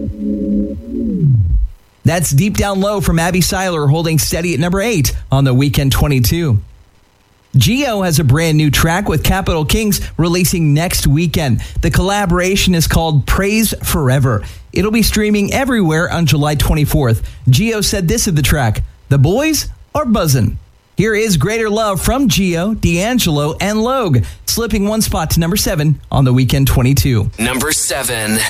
That's Deep Down Low from Abby Seiler, holding steady at number 8 on the Weekend 22. Geo has a brand new track with Capital Kings releasing next weekend. The collaboration is called Praise Forever. It'll be streaming everywhere on July 24th. Geo said this of the track: "The boys are buzzing." Here is Greater Love from Geo, D'Angelo, and Logue, slipping one spot to number 7 on the Weekend 22. Number 7.